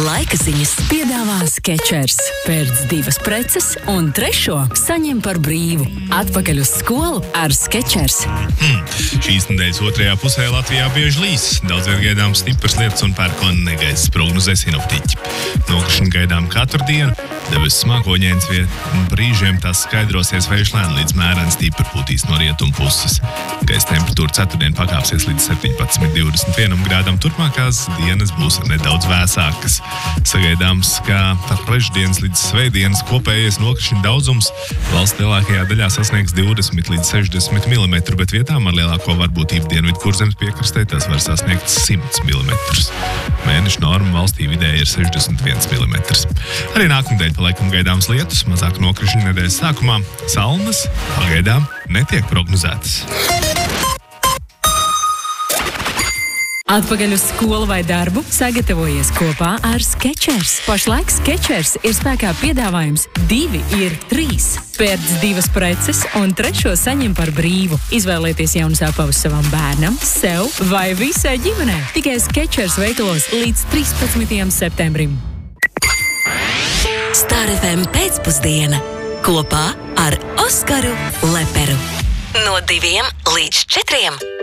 Laika ziņas piedāvā Skechers. Pērc 2 preces un 3. saņem par brīvu. Atpakaļ uz skolu ar Skechers. Šīs nedēļas otrajā pusē Latvijā bieži līs. Daudz vien gaidām stipras lietus un pērkona negaiss, prognozē sinoptiķi. Nokrišana gaidām katru dienu. Debesis mākoņains brīžiem tās skaidrosies vējš lēni līdz mēreni stipri pūtīs no rietumu puses. Gaisa temperatūra ceturtdien pakāpsies līdz 17–21 grādam. Turpmākās dienas būs nedaudz vēsākas. Sagaidāms, ka trešdienas līdz svētdienas kopējais nokrišņu daudzums valsts lielākajā daļā sasniegs 20–60 mm, bet vietām ar lielāko varbūtību dienvidu kurzemes piekrastē tas var sasniegt 100 mm. Mēneša norma valstī vidēji ir 61 mm. Arī nākamnedēļ palaikam gaidāms lietus, mazāk nokrišņu nedēļas sākumā. Salnas pagaidām netiek prognozētas. Atpakaļ uz skolu vai darbu sagatavojies kopā ar Skechers. Pašlaik Skechers ir spēkā piedāvājums 2 ir 3. Pērc 2 preces un 3. saņem par brīvu. Izvēlieties jaunas apavus savam bērnam, sev vai visai ģimenei. Tikai Skechers veikalos līdz 13. septembrim. Star FM pēcpusdiena kopā ar Oskaru Leperu. No 2 līdz 4.